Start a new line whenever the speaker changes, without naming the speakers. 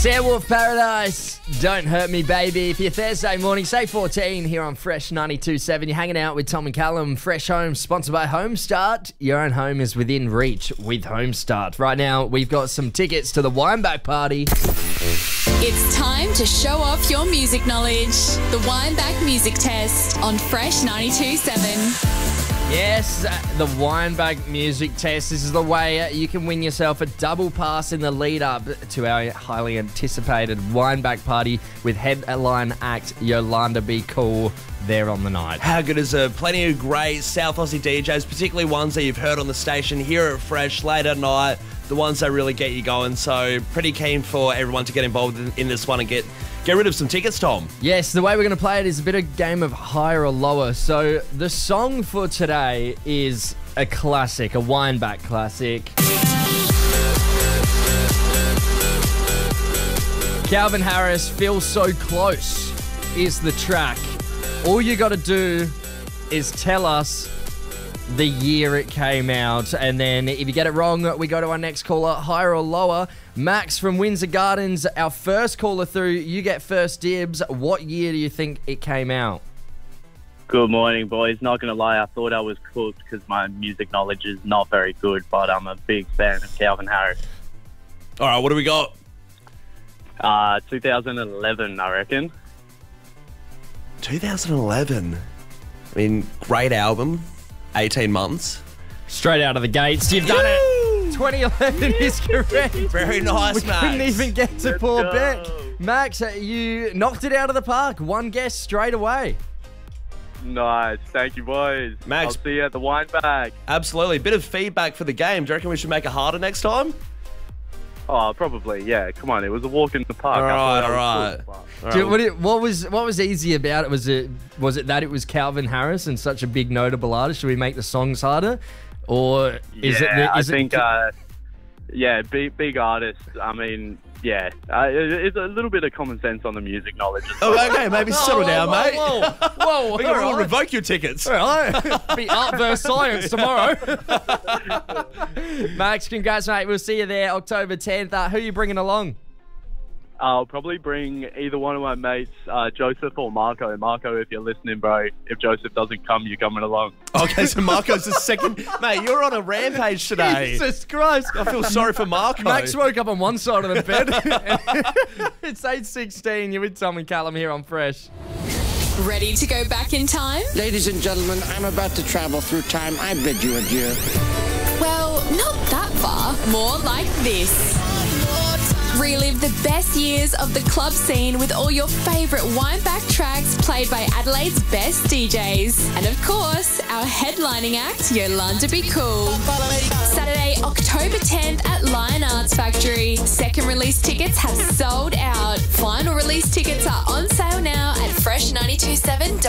Airwolf Paradise, Don't Hurt Me Baby. For your Thursday morning, say 14 here on Fresh 92.7. You're hanging out with Tom and Callum. Fresh Home, sponsored by Homestart. Your own home is within reach with Homestart. Right now, we've got some tickets to the Wineback Party.
It's time to show off your music knowledge. The Wineback Music Test on Fresh 92.7.
Yes, the Wineback Music Test. This is the way you can win yourself a double pass in the lead up to our highly anticipated Wineback Party with headline act Yolanda Be Cool there on the night.
How good is it? Plenty of great South Aussie DJs, particularly ones that you've heard on the station here at Fresh late at night, the ones that really get you going. So pretty keen for everyone to get involved in this one and get rid of some tickets, Tom.
Yes, the way we're going to play it is a bit of game of higher or lower. So the song for today is a classic, a Wineback classic. Calvin Harris, Feel So Close is the track. All you got to do is tell us the year it came out, and then if you get it wrong, we go to our next caller, higher or lower. Max from Windsor Gardens, our first caller through. You get first dibs. What year do you think it came out?
Good morning, boys. Not going to lie, I thought I was cooked because my music knowledge is not very good, but I'm a big fan of Calvin Harris.
All right, what do we got?
2011, I reckon.
2011. I mean, great album. 18 months.
Straight out of the gates, you've done it. 2011 is correct.
Very nice, Max.
Couldn't even get to poor
go.
Beck. Max, you knocked it out of the park. One guess straight away.
Nice. Thank you, boys.
Max.
I'll see you at the Wineback.
Absolutely. Bit of feedback for the game. Do you reckon we should make it harder next time?
Oh, probably, yeah. Come on, it was a walk in the park.
All
I
right,
thought
all
I
right.
was cooked,
All
Dude,
right.
what was easy about it? Was it that it was Calvin Harris and such a big notable artist? Should we make the songs harder, or is
I
it?
think, big artist. I mean, yeah, it's a little bit of common sense on the music knowledge.
Oh, okay, maybe settle down, mate.
Whoa,
We can revoke your tickets.
All right. Be art versus science tomorrow. Max, congrats, mate. We'll see you there October 10th. Who are you bringing along?
I'll probably bring either one of my mates, Joseph or Marco. Marco, if you're listening, bro, if Joseph doesn't come, you're coming along.
Okay, so Marco's the second. Mate, you're on a rampage today.
Jesus Christ.
I feel sorry for Marco.
Max woke up on one side of the bed. It's 8:16. You're with Tom and Callum here on Fresh.
Ready to go back in time?
Ladies and gentlemen, I'm about to travel through time. I bid you adieu.
Well, not that far. More like this. Relive the best years of the club scene with all your favourite Wineback tracks played by Adelaide's best DJs. And of course, our headlining act, Yolanda Be Cool. Saturday, October 10th at Lion Arts Factory. Second release tickets have sold out. Final release tickets are on sale now at fresh927.com.